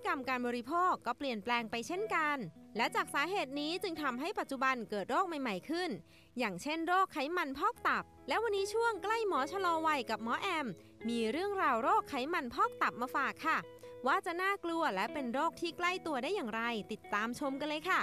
กรรมการบริโภคก็เปลี่ยนแปลงไปเช่นกันและจากสาเหตุนี้จึงทำให้ปัจจุบันเกิดโรคใหม่ๆขึ้นอย่างเช่นโรคไขมันพอกตับและวันนี้ช่วงใกล้หมอชะลอวัยกับหมอแอมมีเรื่องราวโรคไขมันพอกตับมาฝากค่ะว่าจะน่ากลัวและเป็นโรคที่ใกล้ตัวได้อย่างไรติดตามชมกันเลยค่ะ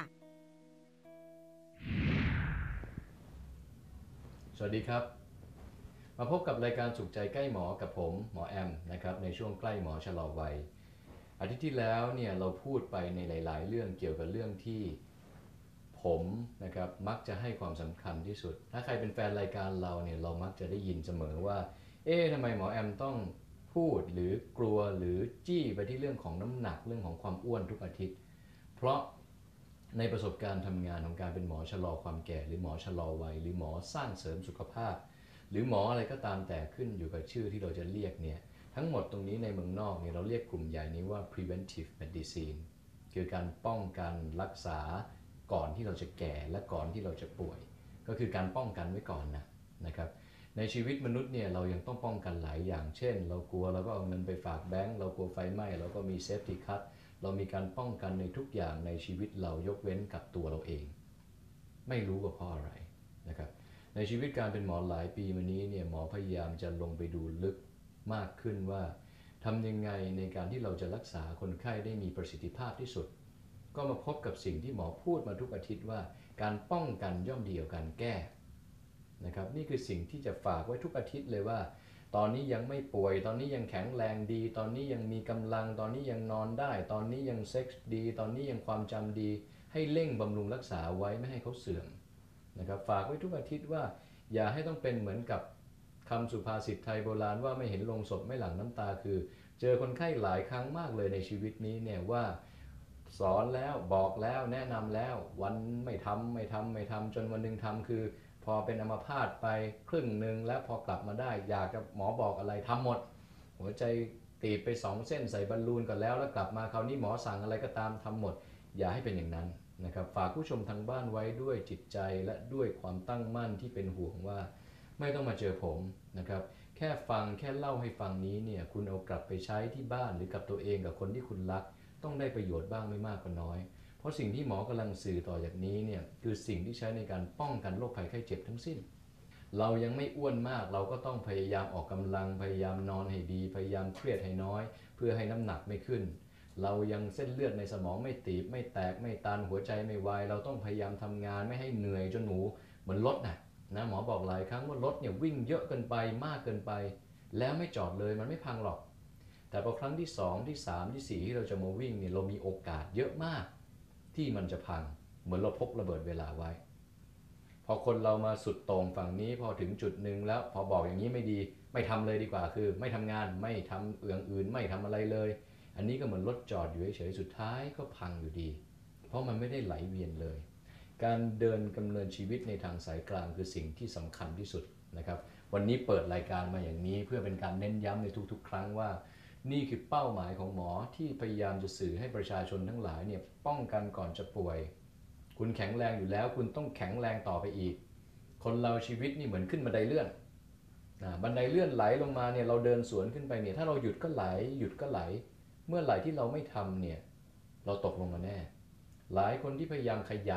สวัสดีครับมาพบกับรายการสุขใจใกล้หมอกับผมหมอแอมนะครับในช่วงใกล้หมอชะลอวัยอาทิตย์ที่แล้วเนี่ยเราพูดไปในหลายๆเรื่องเกี่ยวกับเรื่องที่ผมนะครับมักจะให้ความสำคัญที่สุดถ้าใครเป็นแฟนรายการเราเนี่ยเรามักจะได้ยินเสมอว่าทำไมหมอแอมต้องพูดหรือกลัวหรือจี้ไปที่เรื่องของน้ำหนักเรื่องของความอ้วนทุกอาทิตย์เพราะในประสบการณ์ทำงานของการเป็นหมอชะลอความแก่หรือหมอชะลอวัยหรือหมอสร้างเสริมสุขภาพหรือหมออะไรก็ตามแต่ขึ้นอยู่กับชื่อที่เราจะเรียกเนี่ยทั้งหมดตรงนี้ในเมืองนอกเนี่ยเราเรียกกลุ่มใหญ่นี้ว่า preventive medicine คือการป้องกันรักษาก่อนที่เราจะแก่และก่อนที่เราจะป่วยก็คือการป้องกันไว้ก่อนนะครับในชีวิตมนุษย์เนี่ยเรายังต้องป้องกันหลายอย่างเช่นเรากลัวเราก็เอาเงินไปฝากแบงก์เรากลัวไฟไหม้เราก็มีเซฟตี้คัทเรามีการป้องกันในทุกอย่างในชีวิตเรายกเว้นกับตัวเราเองไม่รู้ว่าเพราะอะไรนะครับในชีวิตการเป็นหมอหลายปีมานี้เนี่ยหมอพยายามจะลงไปดูลึกมากขึ้นว่าทำยังไงในการที่เราจะรักษาคนไข้ได้มีประสิทธิภาพที่สุดก็มาพบกับสิ่งที่หมอพูดมาทุกอาทิตย์ว่าการป้องกันย่อมดีกว่าการแก้นะครับนี่คือสิ่งที่จะฝากไว้ทุกอาทิตย์เลยว่าตอนนี้ยังไม่ป่วยตอนนี้ยังแข็งแรงดีตอนนี้ยังมีกำลังตอนนี้ยังนอนได้ตอนนี้ยังเซ็กส์ดีตอนนี้ยังความจำดีให้เร่งบำรุงรักษาไว้ไม่ให้เขาเสื่อมนะครับฝากไว้ทุกอาทิตย์ว่าอย่าให้ต้องเป็นเหมือนกับคำสุภาษิตไทยโบราณว่าไม่เห็นโลงศพไม่หลั่งน้ำตาคือเจอคนไข้หลายครั้งมากเลยในชีวิตนี้เนี่ยว่าสอนแล้วบอกแล้วแนะนำแล้ววันไม่ทำจนวันหนึ่งทำคือพอเป็นอัมพาตไปครึ่งหนึ่งแล้วพอกลับมาได้อยากจะหมอบอกอะไรทำหมดหัวใจตีบไป2 เส้นใส่บอลลูนก่อนแล้วกลับมาคราวนี้หมอสั่งอะไรก็ตามทำหมดอย่าให้เป็นอย่างนั้นนะครับฝากผู้ชมทางบ้านไว้ด้วยจิตใจและด้วยความตั้งมั่นที่เป็นห่วงว่าไม่ต้องมาเจอผมนะครับแค่ฟังแค่เล่าให้ฟังนี้เนี่ยคุณเอากลับไปใช้ที่บ้านหรือกับตัวเองกับคนที่คุณรักต้องได้ประโยชน์บ้างไม่มากก็น้อยเพราะสิ่งที่หมอกำลังสื่อต่อจากนี้เนี่ยคือสิ่งที่ใช้ในการป้องกันโรคภัยไข้เจ็บทั้งสิ้นเรายังไม่อ้วนมากเราก็ต้องพยายามออกกำลังพยายามนอนให้ดีพยายามเครียดให้น้อยเพื่อให้น้ำหนักไม่ขึ้นเรายังเส้นเลือดในสมองไม่ตีบไม่แตกไม่ตันหัวใจไม่วายเราต้องพยายามทำงานไม่ให้เหนื่อยจนหนูเหมือนรถนะหมอบอกหลายครั้งว่ารถเนี่ยวิ่งเยอะเกินไปมากเกินไปแล้วไม่จอดเลยมันไม่พังหรอกแต่พอครั้งที่2ที่3ที่4ที่เราจะมาวิ่งเนี่ยเรามีโอกาสเยอะมากที่มันจะพังเหมือนเราพกระเบิดเวลาไว้พอคนเรามาสุดโต่งฝั่งนี้พอถึงจุดหนึ่งแล้วพอบอกอย่างนี้ไม่ดีไม่ทำเลยดีกว่าคือไม่ทำงานไม่ทำอื่นไม่ทำอะไรเลยอันนี้ก็เหมือนรถจอดอยู่เฉยๆสุดท้ายก็พังอยู่ดีเพราะมันไม่ได้ไหลเวียนเลยการเดินดำเนินชีวิตในทางสายกลางคือสิ่งที่สำคัญที่สุดนะครับวันนี้เปิดรายการมาอย่างนี้เพื่อเป็นการเน้นย้ำในทุกๆครั้งว่านี่คือเป้าหมายของหมอที่พยายามจะสื่อให้ประชาชนทั้งหลายเนี่ยป้องกันก่อนจะป่วยคุณแข็งแรงอยู่แล้วคุณต้องแข็งแรงต่อไปอีกคนเราชีวิตนี่เหมือนขึ้นบันไดเลื่อนบันไดเลื่อนไหลลงมาเนี่ยเราเดินสวนขึ้นไปเนี่ยถ้าเราหยุดก็ไหลหยุดก็ไหลเมื่อไหร่ที่เราไม่ทำเนี่ยเราตกลงมาแน่หลายคนที่พยายามขยับ